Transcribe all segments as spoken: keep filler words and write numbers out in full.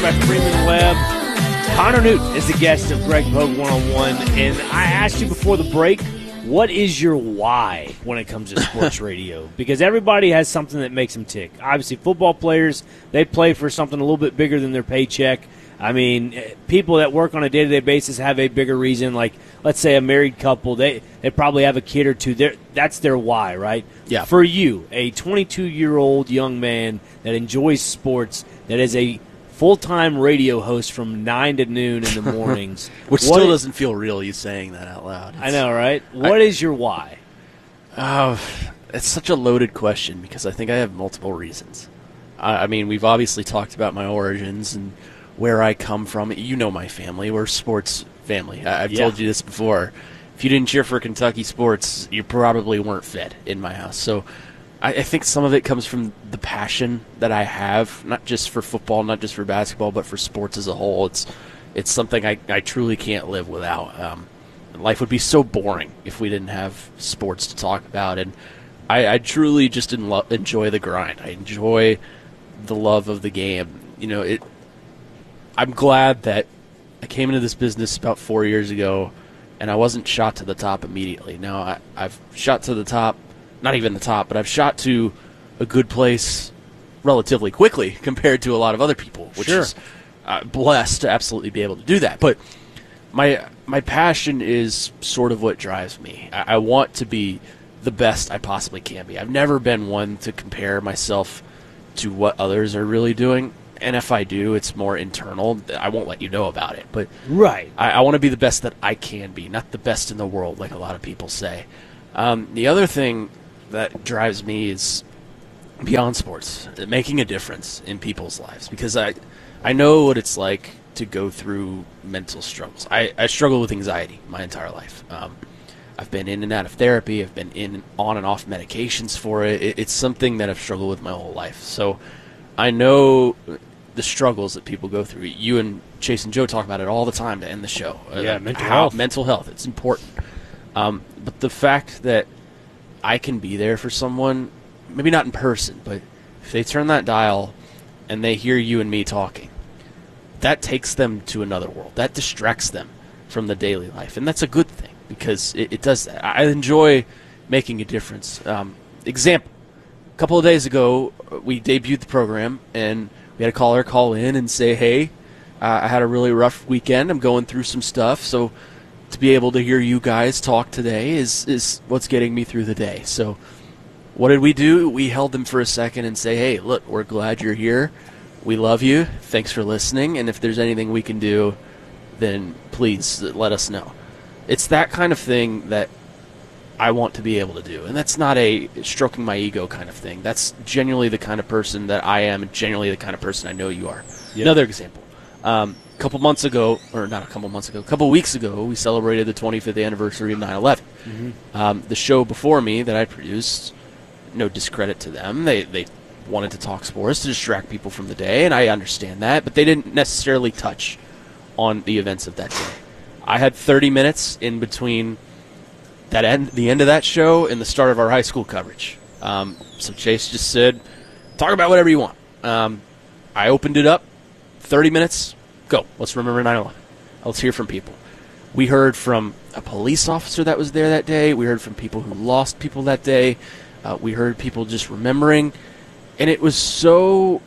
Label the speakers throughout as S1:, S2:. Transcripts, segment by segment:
S1: by Freeman Webb. Connor Newton is the guest of Greg Pogue One-on-One, and I asked you before the break, what is your why when it comes to sports radio? Because everybody has something that makes them tick. Obviously, football players, they play for something a little bit bigger than their paycheck. I mean, people that work on a day-to-day basis have a bigger reason. Like, let's say a married couple, they, they probably have a kid or two. They're, that's their why, right?
S2: Yeah.
S1: For you, a twenty-two-year-old young man that enjoys sports, that is a full-time radio host from nine to noon in the mornings.
S2: Which still is, doesn't feel real, you saying that out loud. It's,
S1: I know, right? What I, is your why?
S2: Uh, it's such a loaded question because I think I have multiple reasons. I, I mean, we've obviously talked about my origins and where I come from. You know my family. We're a sports family. I, I've
S1: yeah.
S2: told you this before. If you didn't cheer for Kentucky sports, you probably weren't fed in my house. So I, I think some of it comes from the passion that I have, not just for football, not just for basketball, but for sports as a whole. It's it's something I, I truly can't live without. Um, life would be so boring if we didn't have sports to talk about. And I, I truly just enjoy the grind. I enjoy the love of the game. You know, it. I'm glad that I came into this business about four years ago, and I wasn't shot to the top immediately. Now, I, I've shot to the top, not even the top, but I've shot to a good place relatively quickly compared to a lot of other people, which
S1: sure.
S2: is uh, blessed to absolutely be able to do that. But my my passion is sort of what drives me. I, I want to be the best I possibly can be. I've never been one to compare myself to what others are really doing. And if I do, it's more internal. I won't let you know about it. But
S1: right.
S2: I, I want to be the best that I can be, not the best in the world like a lot of people say. Um, the other thing that drives me is beyond sports, making a difference in people's lives. Because I, I know what it's like to go through mental struggles. I, I struggle with anxiety my entire life. Um, I've been in and out of therapy. I've been in on and off medications for it. it. It's something that I've struggled with my whole life. So I know the struggles that people go through. You and Chase and Joe talk about it all the time to end the show.
S1: Yeah,
S2: uh,
S1: mental
S2: how,
S1: health.
S2: Mental health. It's important. Um, but the fact that I can be there for someone, maybe not in person, but if they turn that dial and they hear you and me talking, that takes them to another world. That distracts them from the daily life. And that's a good thing because it, it does that. I enjoy making a difference. Um, example. A couple of days ago, we debuted the program, and we had a caller call in and say, hey, uh, I had a really rough weekend. I'm going through some stuff. So to be able to hear you guys talk today is, is what's getting me through the day. So what did we do? We held them for a second and say, hey, look, we're glad you're here. We love you. Thanks for listening. And if there's anything we can do, then please let us know. It's that kind of thing that I want to be able to do. And that's not a stroking my ego kind of thing. That's genuinely the kind of person that I am and genuinely the kind of person I know you are. Yep. Another example. Um, a couple months ago, or not a couple months ago, a couple weeks ago, we celebrated the twenty-fifth anniversary of nine eleven. Mm-hmm. Um, the show before me that I produced, no discredit to them, they, they wanted to talk sports to distract people from the day, and I understand that, but they didn't necessarily touch on the events of that day. I had thirty minutes in between that end, the end of that show and the start of our high school coverage. Um, so Chase just said, talk about whatever you want. Um, I opened it up, thirty minutes, go. Let's remember nine eleven. Let's hear from people. We heard from a police officer that was there that day. We heard from people who lost people that day. Uh, we heard people just remembering. And it was so,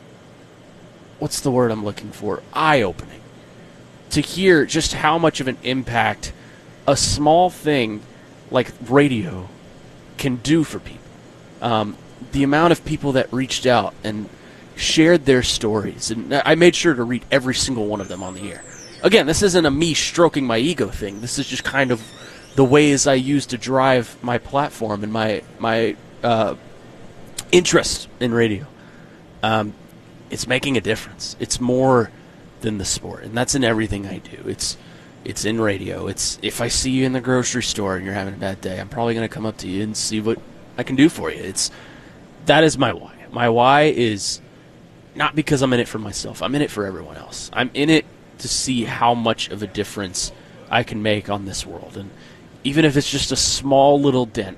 S2: what's the word I'm looking for? Eye-opening. To hear just how much of an impact a small thing like radio can do for people. Um, the amount of people that reached out and shared their stories. And I made sure to read every single one of them on the air. Again, this isn't a me stroking my ego thing. This is just kind of the ways I use to drive my platform and my, my uh, interest in radio. Um, it's making a difference. It's more than the sport. And that's in everything I do. It's It's in radio. It's if I see you in the grocery store and you're having a bad day, I'm probably going to come up to you and see what I can do for you. It's that is my why. My why is not because I'm in it for myself. I'm in it for everyone else. I'm in it to see how much of a difference I can make on this world. And even if it's just a small little dent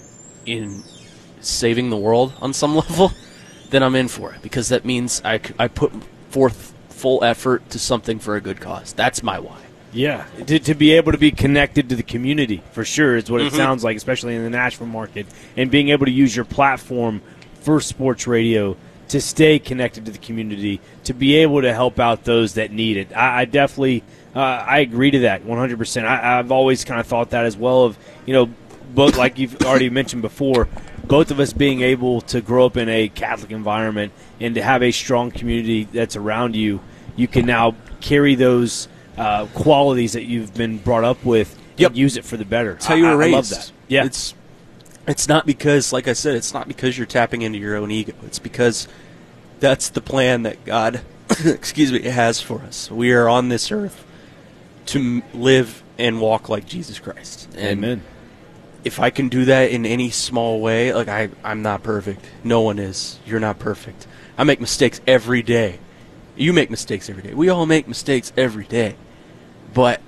S2: in saving the world on some level, then I'm in for it because that means I, I put forth full effort to something for a good cause. That's my why.
S1: Yeah, to, to be able to be connected to the community, for sure, is what it
S2: Mm-hmm.
S1: sounds like, especially in the Nashville market, and being able to use your platform for sports radio to stay connected to the community, to be able to help out those that need it. I, I definitely, uh, I agree to that one hundred percent. I, I've always kind of thought that as well of, you know, both, like you've already mentioned before, both of us being able to grow up in a Catholic environment and to have a strong community that's around you, you can now carry those uh, qualities that you've been brought up with
S2: Yep.
S1: and use it for the better.
S2: It's how you
S1: I,
S2: were raised.
S1: I love that. Yeah.
S2: It's it's not because, like I said, it's not because you're tapping into your own ego. It's because that's the plan that God, excuse me, has for us. We are on this earth to m- live and walk like Jesus Christ. And
S1: Amen.
S2: if I can do that in any small way, like I, I'm not perfect. No one is. You're not perfect. I make mistakes every day. You make mistakes every day. We all make mistakes every day. But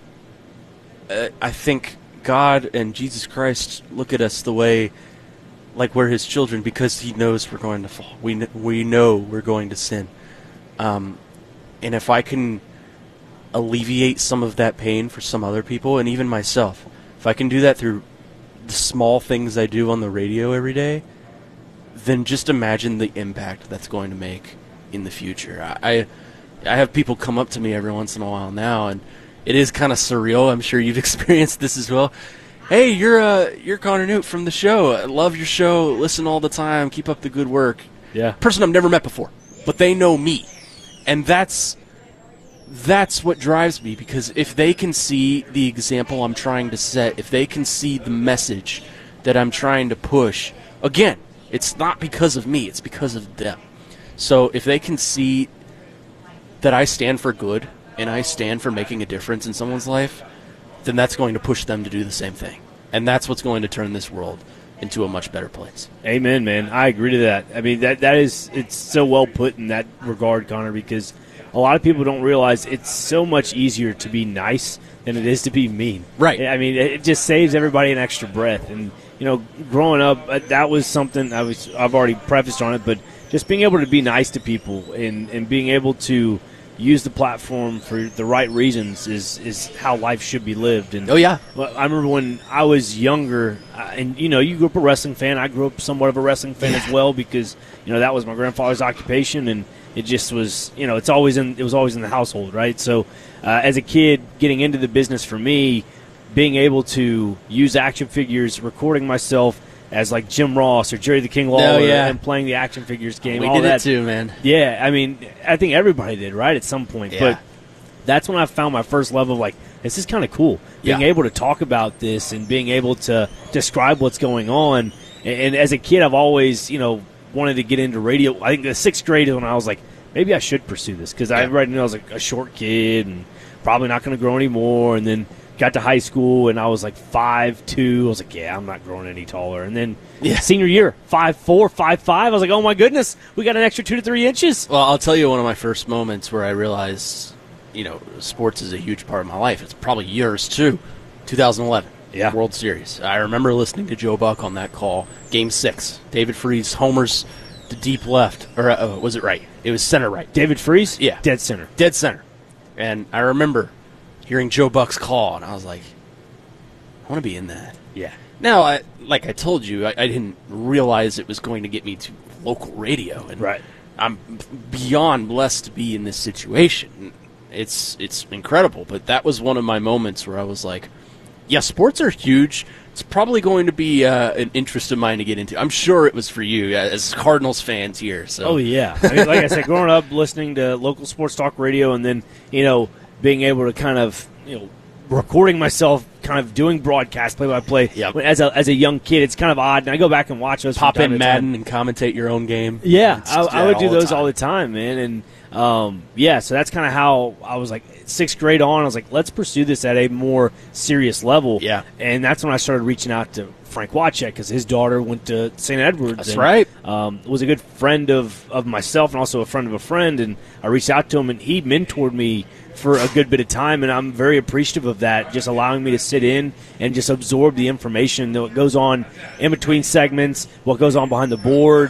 S2: uh, I think God and Jesus Christ look at us the way, like we're His children, because He knows we're going to fall. We kn- we know we're going to sin. Um, and if I can alleviate some of that pain for some other people, and even myself, if I can do that through the small things I do on the radio every day, then just imagine the impact that's going to make in the future. I, I I have people come up to me every once in a while now, and it is kind of surreal. I'm sure you've experienced this as well. Hey, you're uh, you're Connor Newt from the show. I love your show. Listen all the time. Keep up the good work.
S1: Yeah.
S2: Person I've never met before, but they know me, and that's that's what drives me. Because if they can see the example I'm trying to set, if they can see the message that I'm trying to push, again, it's not because of me. It's because of them. So if they can see that I stand for good and I stand for making a difference in someone's life, then that's going to push them to do the same thing. And that's what's going to turn this world into a much better place.
S1: Amen, man. I agree to that. I mean, that that is, it's so well put in that regard, Connor, because a lot of people don't realize it's so much easier to be nice than it is to be mean.
S2: Right.
S1: I mean, it just saves everybody an extra breath. And, you know, growing up, uh, that was something I was, I've already prefaced on it, but just being able to be nice to people and, and being able to use the platform for the right reasons is, is how life should be lived. And
S2: Oh, yeah.
S1: well, I remember when I was younger, uh, and, you know, you grew up a wrestling fan. I grew up somewhat of a wrestling fan as well because, you know, that was my grandfather's occupation, and it just was, you know, it's always in, it was always in the household, right? So uh, as a kid, getting into the business for me, being able to use action figures, recording myself as like Jim Ross or Jerry the King Lawler,
S2: Oh, yeah.
S1: and playing the action figures game.
S2: We
S1: all
S2: did
S1: that.
S2: it too, man.
S1: Yeah, I mean, I think everybody did, right, at some point.
S2: Yeah.
S1: But that's when I found my first love of, like, this is kind of cool. Being
S2: Yeah.
S1: able to talk about this and being able to describe what's going on. And, and as a kid, I've always, you know, wanted to get into radio. I think the sixth grade is when I was like, maybe I should pursue this because I
S2: Yeah.
S1: already knew I was like a short kid and probably not going to grow anymore. And then got to high school and I was like five two. I was like, yeah, I'm not growing any taller. And then
S2: Yeah.
S1: senior year, five four, five five. I was like, oh my goodness, we got an extra two to three inches.
S2: Well, I'll tell you one of my first moments where I realized, you know, sports is a huge part of my life. It's probably yours too. twenty eleven,
S1: Yeah.
S2: World Series. I remember listening to Joe Buck on that call. Game six. David Freese homers to deep left. Or uh, was it right? It was center right.
S1: David Freese?
S2: Yeah.
S1: Dead center.
S2: Dead center. And I remember hearing Joe Buck's call, and I was like, I want to be in that.
S1: Yeah.
S2: Now, I, like I told you, I, I didn't realize it was going to get me to local radio. And
S1: Right.
S2: I'm beyond blessed to be in this situation. It's it's incredible, but that was one of my moments where I was like, yeah, sports are huge. It's probably going to be uh, an interest of mine to get into. I'm sure it was for you as Cardinals fans here. So.
S1: Oh, yeah. I mean, like I said, growing up, listening to local sports talk radio and then, you know, being able to kind of, you know, recording myself kind of doing broadcast play-by-play
S2: Yep.
S1: as a as a young kid. It's kind of odd. And I go back and watch those.
S2: Pop
S1: from time
S2: in
S1: to time.
S2: Madden and commentate your own game.
S1: Yeah,
S2: It's
S1: I, I
S2: that
S1: would do
S2: all the
S1: those
S2: time.
S1: all the time, man. And um, yeah, so that's kind of how I was like sixth grade on. I was like, let's pursue this at a more serious level.
S2: Yeah.
S1: And that's when I started reaching out to Frank Wachek because his daughter went to Saint Edwards.
S2: That's
S1: and,
S2: right.
S1: Um, was a good friend of, of myself and also a friend of a friend. And I reached out to him, and he mentored me for a good bit of time, and I'm very appreciative of that, just allowing me to sit in and just absorb the information that goes on in between segments, what goes on behind the board,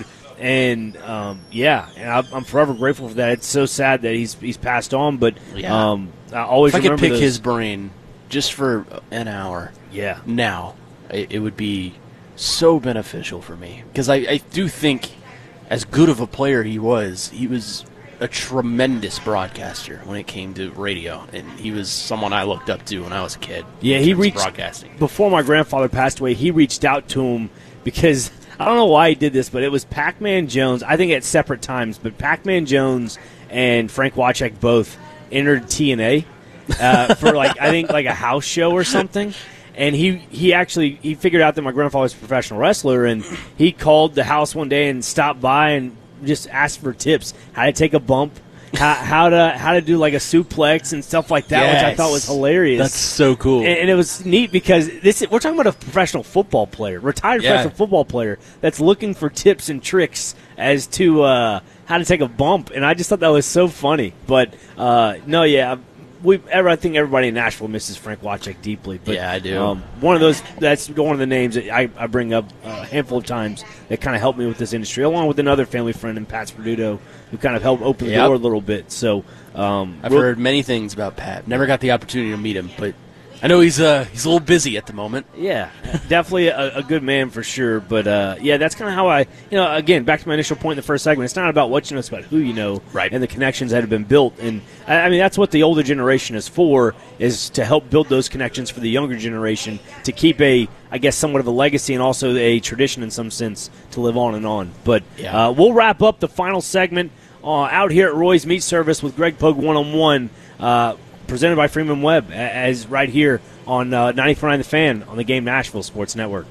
S1: and um, yeah, and I, I'm forever grateful for that. It's so sad that he's he's passed on, but
S2: yeah.
S1: um, I always
S2: if I
S1: remember
S2: could pick
S1: those.
S2: his brain just for an hour,
S1: yeah,
S2: now it, it would be so beneficial for me because I, I do think, as good of a player he was, he was a tremendous broadcaster when it came to radio, and he was someone I looked up to when I was a kid.
S1: Yeah, he reached
S2: broadcasting
S1: before my grandfather passed away. He reached out to him because I don't know why he did this, but it was Pac-Man Jones. I think at separate times, but Pac-Man Jones and Frank Wachek both entered T N A uh, for like I think like a house show or something. And he, he actually he figured out that my grandfather was a professional wrestler, and he called the house one day and stopped by and just asked for tips, how to take a bump, how, how to how to do like a suplex and stuff like that,
S2: yes.
S1: which I thought was hilarious.
S2: That's so cool.
S1: And, and it was neat because this we're talking about a professional football player, retired
S2: yeah.
S1: professional football player that's looking for tips and tricks as to uh, how to take a bump, and I just thought that was so funny. But uh, no, yeah. We, I think everybody in Nashville misses Frank Wachek deeply. But,
S2: yeah, I do.
S1: Um, one of those, that's one of the names that I, I bring up a handful of times that kind of helped me with this industry, along with another family friend in Pat Sperduto, who kind of helped open the
S2: yep.
S1: door a little bit. So um,
S2: I've heard many things about Pat. Never got the opportunity to meet him, but I know he's uh, he's a little busy at the moment.
S1: Yeah, definitely a, a good man for sure. But, uh, yeah, that's kind of how I, you know, again, back to my initial point in the first segment, it's not about what you know, it's about who you know
S2: right.
S1: and the connections that have been built. And, I, I mean, that's what the older generation is for, is to help build those connections for the younger generation to keep a, I guess, somewhat of a legacy and also a tradition in some sense to live on and on. But
S2: yeah.
S1: uh, we'll wrap up the final segment uh, out here at Roy's Meat Service with Greg Pogue one-on-one, uh, presented by Freeman Webb, as right here on uh, ninety-four point nine The Fan on the Game Nashville Sports Network.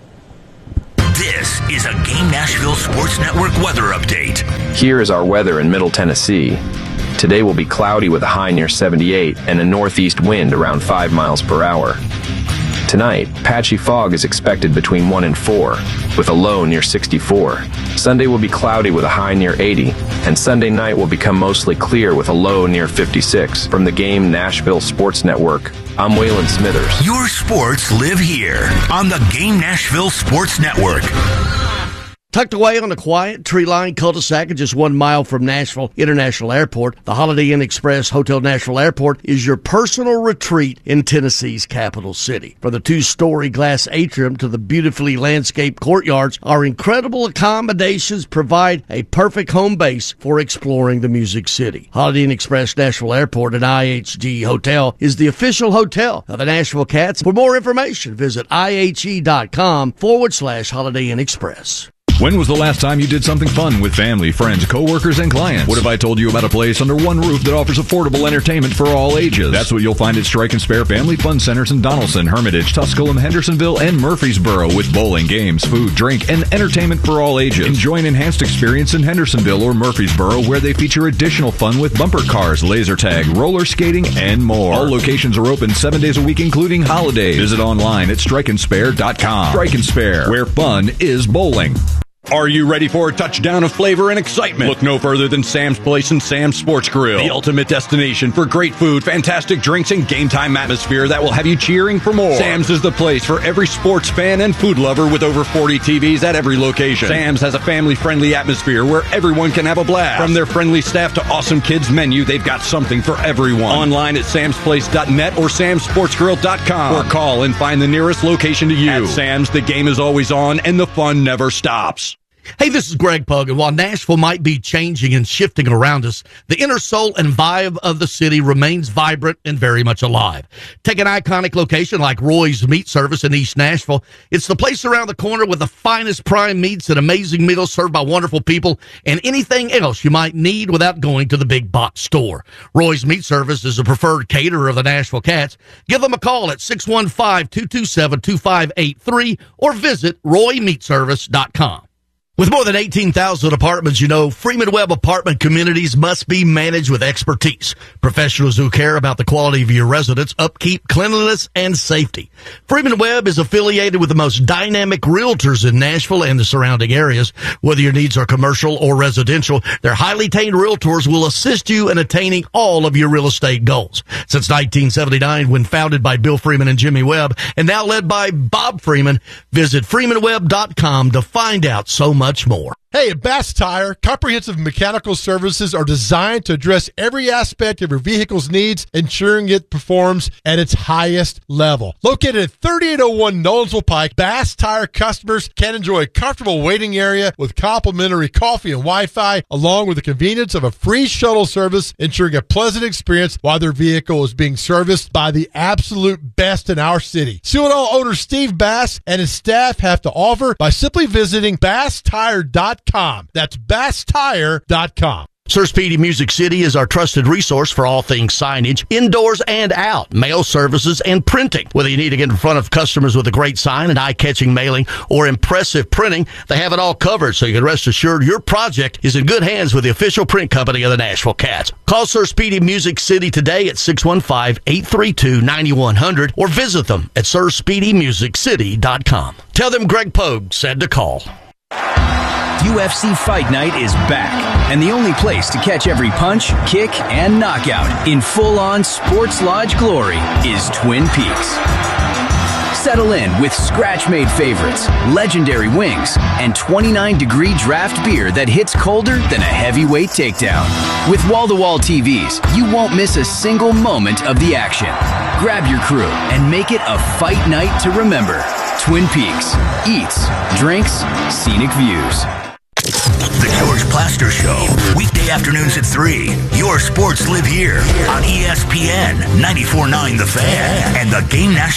S3: This is a Game Nashville Sports Network weather update.
S4: Here is our weather in Middle Tennessee. Today will be cloudy with a high near seventy-eight and a northeast wind around five miles per hour. Tonight, patchy fog is expected between one and four, with a low near sixty-four. Sunday will be cloudy with a high near eighty, and Sunday night will become mostly clear with a low near fifty-six. From the Game Nashville Sports Network, I'm Waylon Smithers.
S3: Your sports live here on the Game Nashville Sports Network.
S5: Tucked away on a quiet, tree-lined cul-de-sac just one mile from Nashville International Airport, the Holiday Inn Express Hotel Nashville Airport is your personal retreat in Tennessee's capital city. From the two-story glass atrium to the beautifully landscaped courtyards, our incredible accommodations provide a perfect home base for exploring the Music City. Holiday Inn Express Nashville Airport and I H G Hotel is the official hotel of the Nashville Cats. For more information, visit ihe.com forward slash Holiday Inn Express.
S6: When was the last time you did something fun with family, friends, coworkers, and clients? What if I told you about a place under one roof that offers affordable entertainment for all ages? That's what you'll find at Strike and Spare Family Fun Centers in Donaldson, Hermitage, Tusculum, Hendersonville, and Murfreesboro, with bowling, games, food, drink, and entertainment for all ages. Enjoy an enhanced experience in Hendersonville or Murfreesboro, where they feature additional fun with bumper cars, laser tag, roller skating, and more. All locations are open seven days a week, including holidays. Visit online at strike and spare dot com. Strike and Spare, where fun is bowling. Are you ready for a touchdown of flavor and excitement? Look no further than Sam's Place and Sam's Sports Grill, the ultimate destination for great food, fantastic drinks, and game time atmosphere that will have you cheering for more. Sam's is the place for every sports fan and food lover, with over forty T Vs at every location. Sam's has a family-friendly atmosphere where everyone can have a blast. From their friendly staff to awesome kids menu, they've got something for everyone. Online at sams place dot net or sams sports grill dot com, or call and find the nearest location to you. At Sam's, the game is always on and the fun never stops.
S5: Hey, this is Greg Pogue, and while Nashville might be changing and shifting around us, the inner soul and vibe of the city remains vibrant and very much alive. Take an iconic location like Roy's Meat Service in East Nashville. It's the place around the corner with the finest prime meats and amazing meals served by wonderful people, and anything else you might need without going to the big box store. Roy's Meat Service is a preferred caterer of the Nashville Cats. Give them a call at six one five, two two seven, two five eight three or visit roy meat service dot com. With more than eighteen thousand apartments, you know, Freeman Webb apartment communities must be managed with expertise. Professionals who care about the quality of your residence, upkeep, cleanliness, and safety. Freeman Webb is affiliated with the most dynamic realtors in Nashville and the surrounding areas. Whether your needs are commercial or residential, their highly trained realtors will assist you in attaining all of your real estate goals. Since nineteen seventy-nine, when founded by Bill Freeman and Jimmy Webb, and now led by Bob Freeman, visit freeman webb dot com to find out so much much more.
S7: Hey, at Bass Tire, comprehensive mechanical services are designed to address every aspect of your vehicle's needs, ensuring it performs at its highest level. Located at thirty-eight oh one Nolensville Pike, Bass Tire customers can enjoy a comfortable waiting area with complimentary coffee and Wi-Fi, along with the convenience of a free shuttle service, ensuring a pleasant experience while their vehicle is being serviced by the absolute best in our city. See what all owner Steve Bass and his staff have to offer by simply visiting bass tire dot com. That's bass tire dot com.
S5: Sir Speedy Music City is our trusted resource for all things signage, indoors and out, mail services, and printing. Whether you need to get in front of customers with a great sign and eye-catching mailing or impressive printing, they have it all covered, so you can rest assured your project is in good hands with the official print company of the Nashville Cats. Call Sir Speedy Music City today at six one five, eight three two, nine one zero zero or visit them at sir speedy music city dot com. Tell them Greg Pogue said to call.
S8: U F C Fight Night is back, and the only place to catch every punch, kick, and knockout in full-on Sports Lodge glory is Twin Peaks. Settle in with scratch-made favorites, legendary wings, and twenty-nine degree draft beer that hits colder than a heavyweight takedown. With wall-to-wall T Vs, you won't miss a single moment of the action. Grab your crew and make it a fight night to remember. Twin Peaks. Eats, drinks, scenic views.
S3: The George Plaster Show, weekday afternoons at three. Your sports live here on E S P N ninety-four point nine The Fan and the Game Nashville.